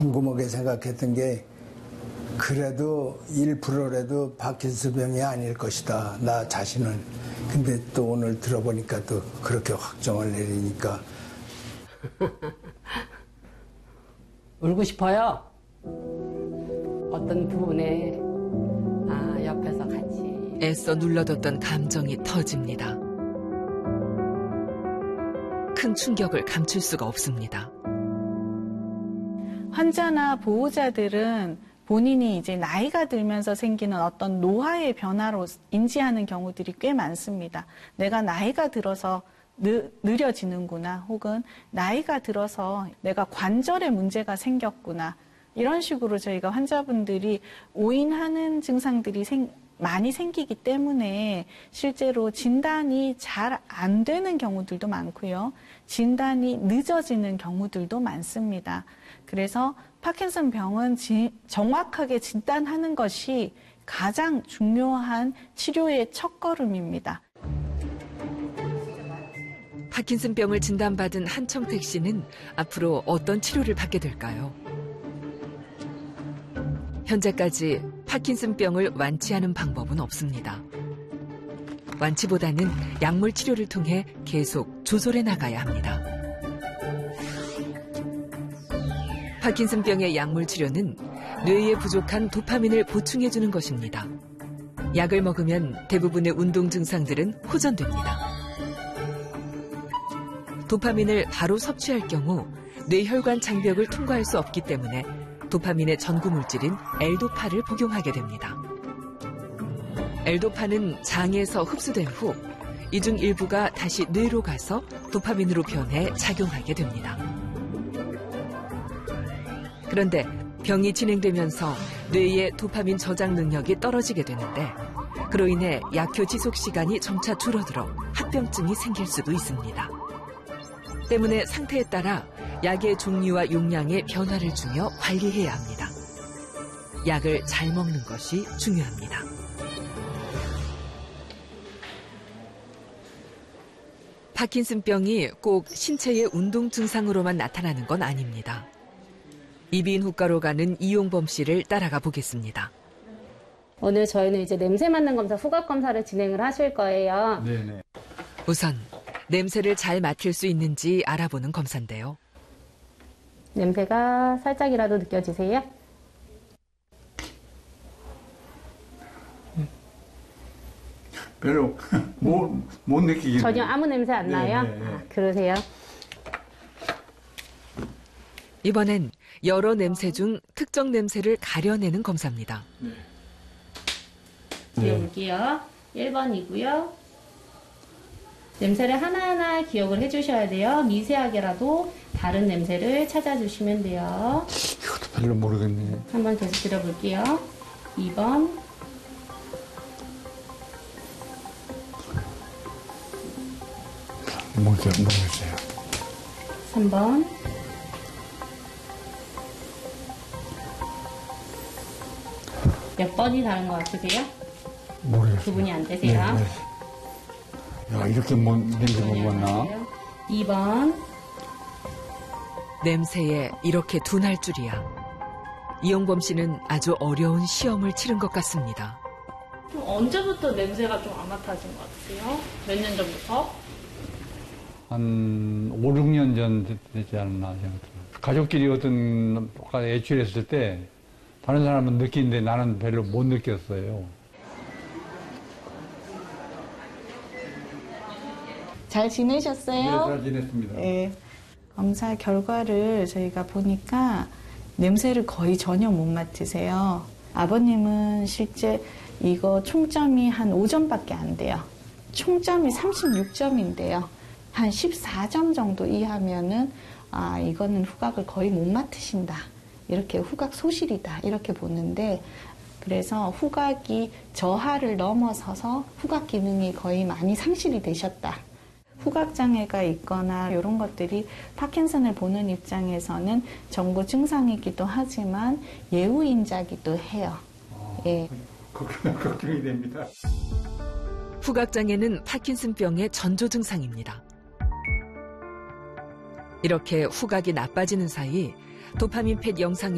궁금하게 생각했던 게 그래도 1%라도 파킨슨병이 아닐 것이다, 나 자신은. 근데 또 오늘 들어보니까 또 그렇게 확정을 내리니까. 울고 싶어요. 어떤 부분에 옆에서 같이 애써 눌러뒀던 감정이 터집니다. 큰 충격을 감출 수가 없습니다. 환자나 보호자들은 본인이 이제 나이가 들면서 생기는 어떤 노화의 변화로 인지하는 경우들이 꽤 많습니다. 내가 나이가 들어서 느려지는구나, 혹은 나이가 들어서 내가 관절에 문제가 생겼구나, 이런 식으로 저희가 환자분들이 오인하는 증상들이 많이 생기기 때문에 실제로 진단이 잘 안 되는 경우들도 많고요. 진단이 늦어지는 경우들도 많습니다. 그래서 파킨슨 병은 정확하게 진단하는 것이 가장 중요한 치료의 첫걸음입니다. 파킨슨병을 진단받은 한청택 씨는 앞으로 어떤 치료를 받게 될까요? 현재까지 파킨슨병을 완치하는 방법은 없습니다. 완치보다는 약물 치료를 통해 계속 조절해 나가야 합니다. 파킨슨병의 약물 치료는 뇌에 부족한 도파민을 보충해주는 것입니다. 약을 먹으면 대부분의 운동 증상들은 호전됩니다. 도파민을 바로 섭취할 경우 뇌혈관 장벽을 통과할 수 없기 때문에 도파민의 전구물질인 L도파를 복용하게 됩니다. L도파는 장에서 흡수된 후 이 중 일부가 다시 뇌로 가서 도파민으로 변해 작용하게 됩니다. 그런데 병이 진행되면서 뇌의 도파민 저장 능력이 떨어지게 되는데 그로 인해 약효 지속 시간이 점차 줄어들어 합병증이 생길 수도 있습니다. 때문에 상태에 따라 약의 종류와 용량에 변화를 주며 관리해야 합니다. 약을 잘 먹는 것이 중요합니다. 파킨슨병이 꼭 신체의 운동 증상으로만 나타나는 건 아닙니다. 이비인 후과로 가는 이용범 씨를 따라가 보겠습니다. 오늘 저희는 이제 냄새 맡는 검사, 후각 검사를 진행을 하실 거예요. 네네. 우선 냄새를 잘 맡을 수 있는지 알아보는 검사인데요. 냄새가 살짝이라도 느껴지세요? 별로 못 느끼겠네요. 전혀 아무 냄새 안 나요? 그러세요? 이번엔 여러 냄새 중 특정 냄새를 가려내는 검사입니다. 기억을게요. 1번이고요. 냄새를 하나하나 기억을 해주셔야 돼요. 미세하게라도 다른 냄새를 찾아주시면 돼요. 이것도 별로 모르겠네. 한번 계속 들어볼게요. 2번. 모르겠어요. 3번. 몇 번이 다른 것 같으세요? 모르겠어요. 구분이 안 되세요? 네. 야, 이렇게 냄새 못 맡나? 2번. 냄새에 이렇게 둔할 줄이야. 이용범 씨는 아주 어려운 시험을 치른 것 같습니다. 언제부터 냄새가 좀 안 맡아진 것 같아요? 몇 년 전부터? 한 5, 6년 전 되지 않았나 생각합니다. 가족끼리 어떤 애출했을 때 다른 사람은 느끼는데 나는 별로 못 느꼈어요. 잘 지내셨어요? 네, 잘 지냈습니다. 네. 검사 결과를 저희가 보니까 냄새를 거의 전혀 못 맡으세요. 아버님은 실제 이거 총점이 한 5점밖에 안 돼요. 총점이 36점인데요. 한 14점 정도 이하면은 이거는 후각을 거의 못 맡으신다. 이렇게 후각 소실이다. 이렇게 보는데 그래서 후각이 저하를 넘어서서 후각 기능이 거의 많이 상실이 되셨다. 후각장애가 있거나 이런 것들이 파킨슨을 보는 입장에서는 전부 증상이기도 하지만 예우인자기도 해요. 예. 걱정이 됩니다. 후각장애는 파킨슨병의 전조 증상입니다. 이렇게 후각이 나빠지는 사이 도파민 펫 영상이